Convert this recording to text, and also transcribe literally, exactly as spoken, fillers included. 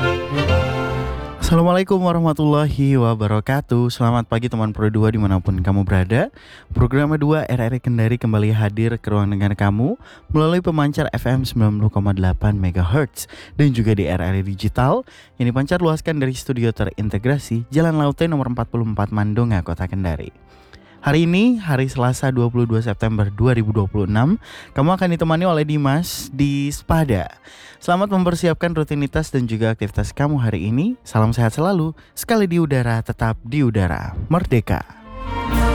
Assalamualaikum warahmatullahi wabarakatuh. Selamat pagi teman Pro dua dimanapun kamu berada. Program dua R R I Kendari kembali hadir ke ruang dengar kamu melalui pemancar F M sembilan puluh koma delapan megahertz dan juga di R R I Digital yang dipancar luaskan dari studio terintegrasi Jalan Laute nomor empat puluh empat Mandonga, Kota Kendari. Hari ini, hari Selasa dua puluh dua September dua ribu dua puluh enam, kamu akan ditemani oleh Dimas di Spada. Selamat mempersiapkan rutinitas dan juga aktivitas kamu hari ini. Salam sehat selalu, sekali di udara tetap di udara. Merdeka.